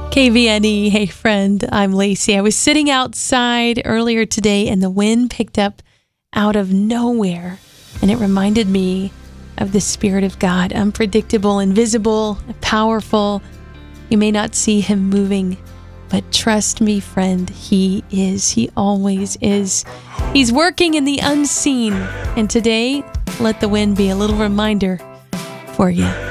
KVNE, hey friend, I'm Lacey. I was sitting outside earlier today and the wind picked up out of nowhere, and it reminded me of the Spirit of God, unpredictable, invisible, powerful. You may not see him moving, but trust me, friend, he is. He always is. He's working in the unseen, and today, let the wind be a little reminder for you.